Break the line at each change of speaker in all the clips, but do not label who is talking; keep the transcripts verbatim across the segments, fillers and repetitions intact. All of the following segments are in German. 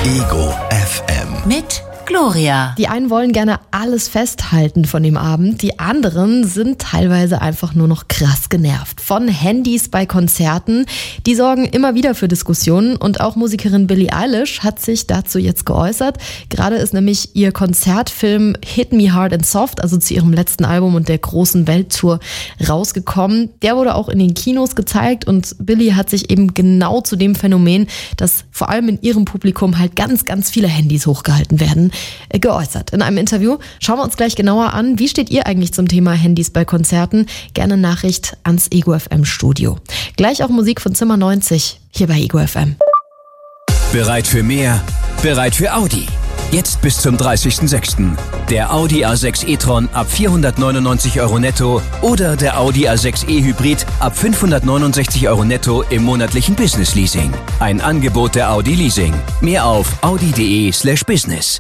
Ego F M.
Mit Gloria.
Die einen wollen gerne alles festhalten von dem Abend, die anderen sind teilweise einfach nur noch krass genervt. Von Handys bei Konzerten, die sorgen immer wieder für Diskussionen und auch Musikerin Billie Eilish hat sich dazu jetzt geäußert. Gerade ist nämlich ihr Konzertfilm Hit Me Hard and Soft, also zu ihrem letzten Album und der großen Welttour, rausgekommen. Der wurde auch in den Kinos gezeigt und Billie hat sich eben genau zu dem Phänomen, dass vor allem in ihrem Publikum halt ganz, ganz viele Handys hochgehalten werden, geäußert. In einem Interview schauen wir uns gleich genauer an, wie steht ihr eigentlich zum Thema Handys bei Konzerten? Gerne Nachricht ans Ego F M Studio. Gleich auch Musik von Zimmer neunzig hier bei Ego F M.
Bereit für mehr? Bereit für Audi? Jetzt bis zum dreißigsten sechsten Der Audi A sechs e-tron ab vierhundertneunundneunzig Euro netto oder der Audi A sechs e Hybrid ab fünfhundertneunundsechzig Euro netto im monatlichen Business Leasing. Ein Angebot der Audi Leasing. Mehr auf audi.de slash business.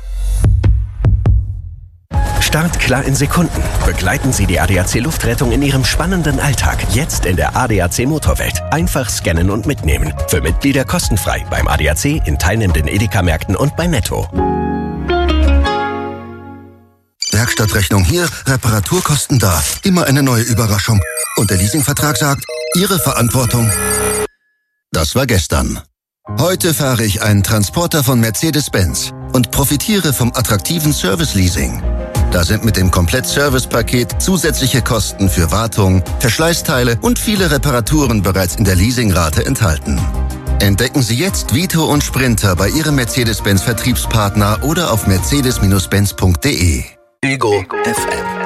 Start klar in Sekunden. Begleiten Sie die A D A C Luftrettung in Ihrem spannenden Alltag. Jetzt in der A D A C Motorwelt. Einfach scannen und mitnehmen. Für Mitglieder kostenfrei beim A D A C, in teilnehmenden Edeka-Märkten und bei Netto.
Werkstattrechnung hier, Reparaturkosten da. Immer eine neue Überraschung. Und der Leasingvertrag sagt, Ihre Verantwortung. Das war gestern. Heute fahre ich einen Transporter von Mercedes-Benz und profitiere vom attraktiven Service-Leasing. Da sind mit dem Komplett-Service-Paket zusätzliche Kosten für Wartung, Verschleißteile und viele Reparaturen bereits in der Leasingrate enthalten. Entdecken Sie jetzt Vito und Sprinter bei Ihrem Mercedes-Benz-Vertriebspartner oder auf mercedes Bindestrich benz punkt de.
Ego F M.